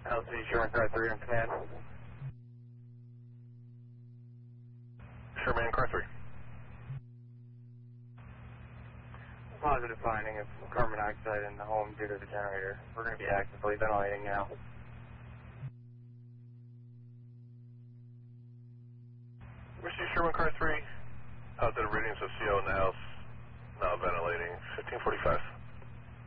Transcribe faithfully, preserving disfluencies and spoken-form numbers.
L C Sherman Car three on command. Sherman Car three. Positive finding of carbon monoxide in the home due to the generator. We're going to be actively ventilating now. Mister Sherman Car three, out to the readings of C O in the house, now ventilating, fifteen forty-five.